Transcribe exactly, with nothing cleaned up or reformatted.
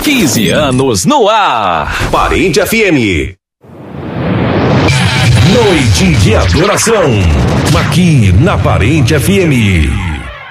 quinze anos no ar. Parente F M. Noite de adoração. Aqui na Parente F M.